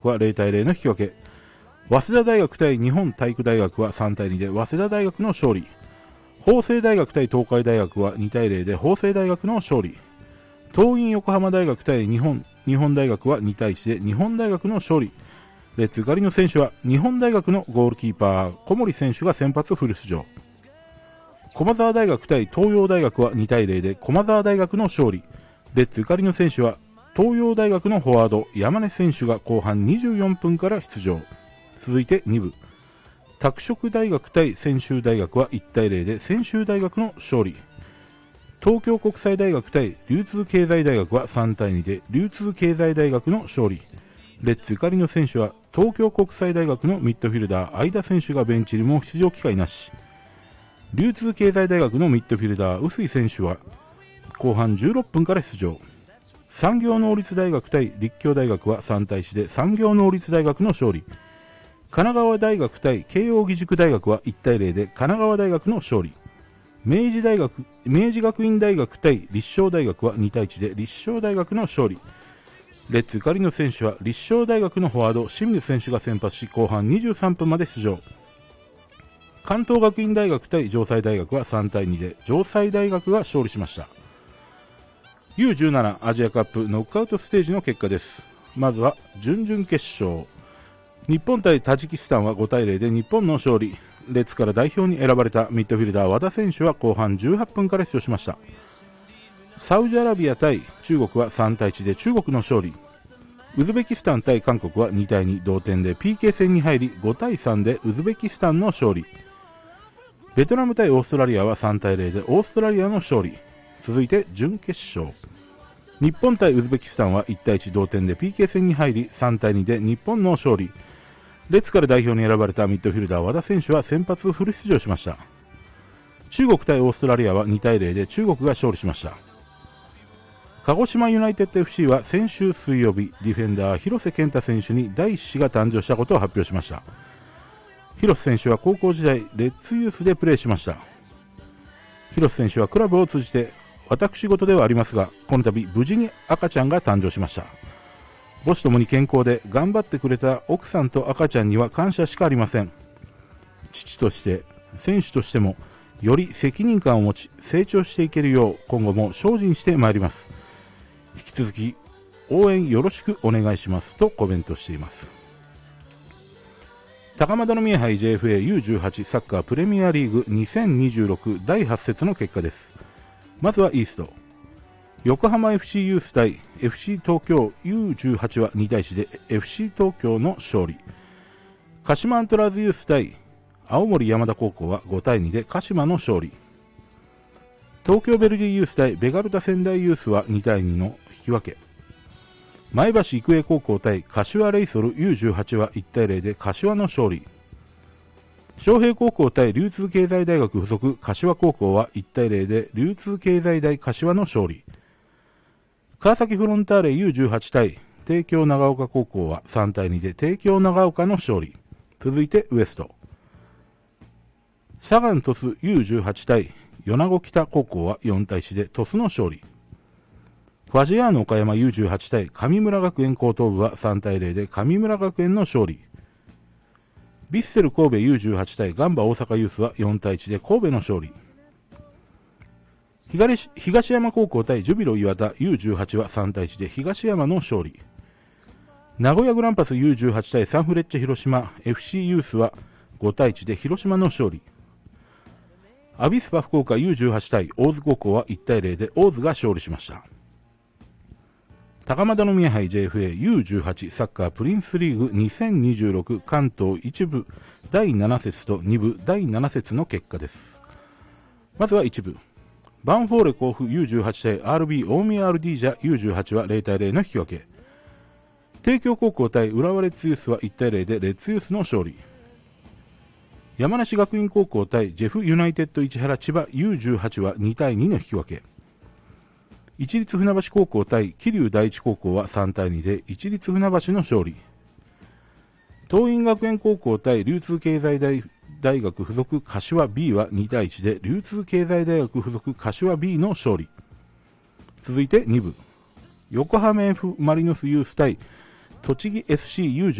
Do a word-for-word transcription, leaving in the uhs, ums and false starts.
はゼロたいゼロの引き分け。早稲田大学対日本体育大学はさんたいにで早稲田大学の勝利。法政大学対東海大学はにたいゼロで法政大学の勝利。桐蔭横浜大学対日本日本大学はにたいいちで日本大学の勝利。レッツゆかりの選手は日本大学のゴールキーパー小森選手が先発フル出場。駒澤大学対東洋大学はにたいゼロで駒澤大学の勝利。レッツゆかりの選手は東洋大学のフォワード山根選手が後半にじゅうよんぷんから出場。続いてに部、拓殖大学対専修大学はいちたいゼロで専修大学の勝利。東京国際大学対流通経済大学はさんたいにで流通経済大学の勝利。レッツゆかりの選手は東京国際大学のミッドフィルダー相田選手がベンチにも出場機会なし。流通経済大学のミッドフィルダー臼井選手は後半じゅうろっぷんから出場。産業能率大学対立教大学はさんたいいちで産業能率大学の勝利。神奈川大学対慶応義塾大学はいちたいゼロで神奈川大学の勝利。明治大学明治学院大学対立正大学はにたいいちで立正大学の勝利。レッツゆかりの選手は立正大学のフォワード清水選手が先発し後半にじゅうさんぷんまで出場。関東学院大学対城西大学はさんたいにで城西大学が勝利しました。ユーじゅうなな アジアカップノックアウトステージの結果です。まずは準々決勝。日本対タジキスタンはごたいゼロで日本の勝利。レッツから代表に選ばれたミッドフィルダー和田選手は後半じゅうはっぷんから出場しました。サウジアラビア対中国はさんたいいちで中国の勝利。ウズベキスタン対韓国はにたいに同点で ピーケー 戦に入りごたいさんでウズベキスタンの勝利。ベトナム対オーストラリアはさんたいゼロでオーストラリアの勝利。続いて準決勝。日本対ウズベキスタンはいちたいいち同点で ピーケー 戦に入りさんたいにで日本の勝利。レッツから代表に選ばれたミッドフィルダー和田選手は先発フル出場しました。中国対オーストラリアはにたいゼロで中国が勝利しました。鹿児島ユナイテッド エフシー は先週水曜日ディフェンダー広瀬健太選手にだいいち子が誕生したことを発表しました。広瀬選手は高校時代レッツユースでプレーしました。広瀬選手はクラブを通じて私事ではありますがこの度無事に赤ちゃんが誕生しました。母子ともに健康で頑張ってくれた奥さんと赤ちゃんには感謝しかありません。父として選手としてもより責任感を持ち成長していけるよう今後も精進してまいります。引き続き応援よろしくお願いしますとコメントしています。高円宮杯 ジェイエフエーユーじゅうはち サッカープレミアリーグにせんにじゅうろくだいはち節の結果です。まずはイースト。横浜 エフシー ユース対 エフシー 東京 ユーじゅうはち はにたいいちで エフシー 東京の勝利。鹿島アントラーズユース対青森山田高校はごたいにで鹿島の勝利。東京ベルディユース対ベガルタ仙台ユースはにたいにの引き分け。前橋育英高校対柏レイソル ユーじゅうはち はいちたいゼロで柏の勝利。昌平高校対流通経済大学附属柏高校はいちたいゼロで流通経済大柏の勝利。川崎フロンターレ ユーじゅうはち 対帝京長岡高校はさんたいにで帝京長岡の勝利。続いてウエスト。サガン鳥栖 ユーじゅうはち 対米子北高校はよんたいいちで鳥栖の勝利。ファジアーノ岡山 ユーじゅうはち 対神村学園高等部はさんたいゼロで神村学園の勝利。ヴィッセル神戸 ユーじゅうはち 対ガンバ大阪ユースはよんたいいちで神戸の勝利。東, 東山高校対ジュビロ磐田 ユーじゅうはち はさんたいいちで東山の勝利。名古屋グランパス ユーじゅうはち 対サンフレッチェ広島 エフシー ユースはごたいいちで広島の勝利。アビスパ福岡 ユーじゅうはち 対大津高校はいちたいゼロで大津が勝利しました。高円宮杯 ジェイエフエーユーじゅうはち サッカープリンスリーグにせんにじゅうろく関東いち部だいなな節とに部だいなな節の結果です。まずはいち部。バンフォーレ甲府 ユーじゅうはち 対 アールビー 大宮アルディージャ ユーじゅうはち はゼロたいゼロの引き分け。帝京高校対浦和レッズユースはいちたいゼロでレッズユースの勝利。山梨学院高校対ジェフユナイテッド市原千葉 ユーじゅうはち はにたいにの引き分け。市立船橋高校対桐生第一高校はさんたいにで市立船橋の勝利。桐蔭学園高校対流通経済大大学附属柏 B はにたいいちで流通経済大学附属柏 B の勝利。続いてに部。横浜 F マリノスユース対栃木 エスシーユー